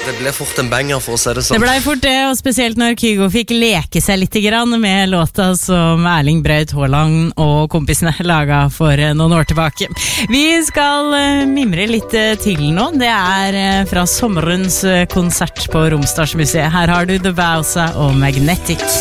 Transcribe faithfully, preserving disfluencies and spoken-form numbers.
Det ble fort en banger, for å si det sånn. Det ble fort det, og spesielt når Kygo fikk leke seg litt grann med låta som Erling Braut Haaland og kompisene laget for noen år tilbake. Vi skal mimre litt til nå. Det er fra sommerens konsert på Romsdalsmuseet. Her har du The Bowser og Magnetic.